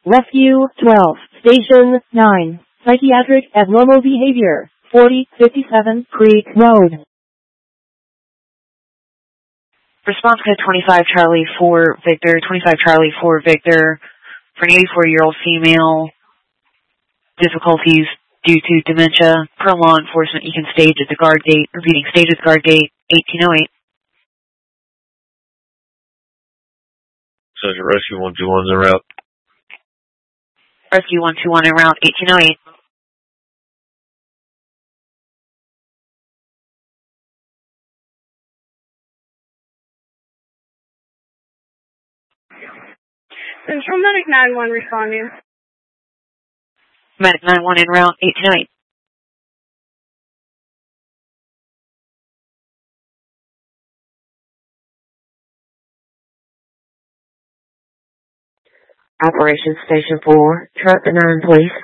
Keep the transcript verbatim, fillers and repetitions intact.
Rescue twelve, Station nine, Psychiatric Abnormal Behavior, forty fifty-seven Creek Road. Response code twenty-five Charlie four Victor, twenty-five Charlie four Victor, for an eighty-four-year-old female, difficulties due to dementia, per law enforcement, you can stage at the guard gate, repeating, stage at the guard gate, eighteen oh eight. Says Rescue one two one's en route. Rescue one two one en route, eighteen oh eight. Central Medic nine one responding. Medic nine one en route, eighteen oh eight. Operations Station four, Truck nine, please.